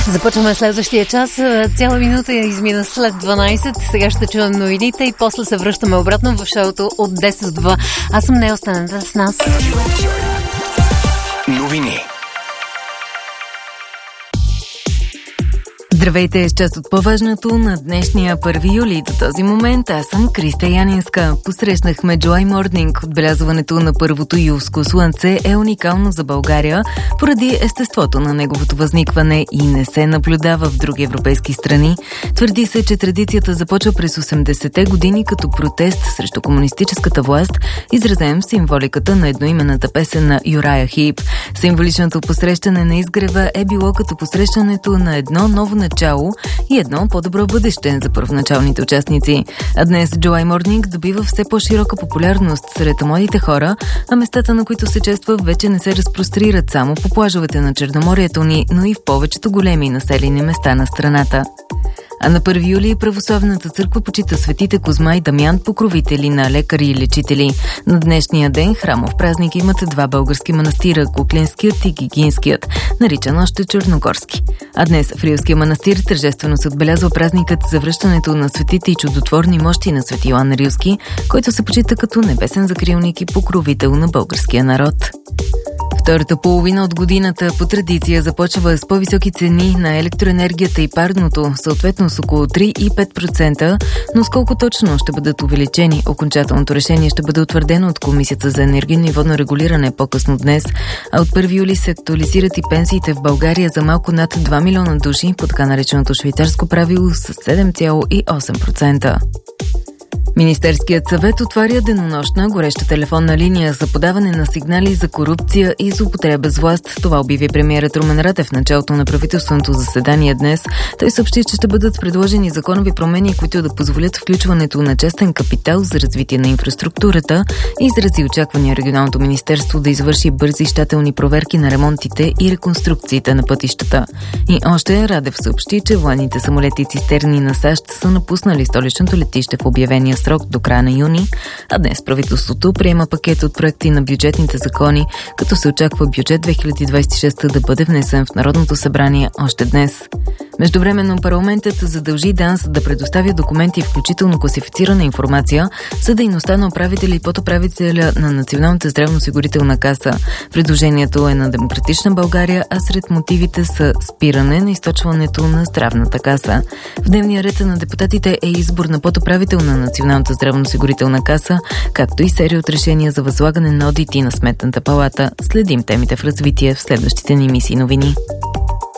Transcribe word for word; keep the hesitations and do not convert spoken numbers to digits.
Започваме следващия час. Цяла минута измина след дванайсет. Сега ще чуем новините и после се връщаме обратно в шоуто от десет до два. Аз съм Нео, останете с нас. Новини. Здравейте, с част от по-важното на днешния първи юли. До този момент аз съм Криста Янинска. Посрещнахме July Morning. Отбелязването на първото юлско слънце е уникално за България поради естеството на неговото възникване и не се наблюдава в други европейски страни. Твърди се, че традицията започва през осемдесетте години като протест срещу комунистическата власт, изразен в символиката на едноименната песен на Юрая Хип. Символичното посрещане на изгрева е било като посрещането на едно ново начало и едно по-добро бъдеще за първоначалните участници. А днес July Morning добива все по-широка популярност сред младите хора, а местата, на които се чества, вече не се разпрострират само по плажовете на Черноморието ни, но и в повечето големи населени места на страната. А на първи юли православната църква почита светите Козма и Дамян, покровители на лекари и лечители. На днешния ден храмов празник имат два български манастира – Куклинският и Гигинският, наричан още Черногорски. А днес в Рилския манастир тържествено се отбелязва празникът за връщането на светите и чудотворни мощи на свети Йоан Рилски, който се почита като небесен закрилник и покровител на българския народ. Втората половина от годината по традиция започва с по-високи цени на електроенергията и парното, съответно с около три и пет процента, но с колко точно ще бъдат увеличени. Окончателното решение ще бъде утвърдено от Комисията за енергийно и водно регулиране по-късно днес, а от първи юли се актуализират и пенсиите в България за малко над два милиона души по така нареченото швейцарско правило с седем цяло и осем процента. Министерският съвет отваря денонощна гореща телефонна линия за подаване на сигнали за корупция и злоупотреба с власт. Това обяви премиерът Румен Радев в началото на правителственото заседание днес. Той съобщи, че ще бъдат предложени законови промени, които да позволят включването на частен капитал за развитие на инфраструктурата и изрази очаквания регионалното министерство да извърши бързи щателни проверки на ремонтите и реконструкциите на пътищата. И още Радев съобщи, че военните самолети цистерни на САЩ са напуснали столичното летище в обявения срок до края на юни, а днес правителството приема пакет от проекти на бюджетните закони, като се очаква бюджет две хиляди двадесет и шеста да бъде внесен в Народното събрание още днес. Междувременно парламентът задължи ДАНС да предоставя документи, включително класифицирана информация, за дейността на управителя и подуправителя на Националната здравноосигурителна каса. Предложението е на Демократична България, а сред мотивите са спиране на източването на здравната каса. В дневния ред на депутатите е избор на подуправител на Националната здравноосигурителна каса, както и серия от решения за възлагане на одити на Сметната палата. Следим темите в развитие в следващите ни емисии новини.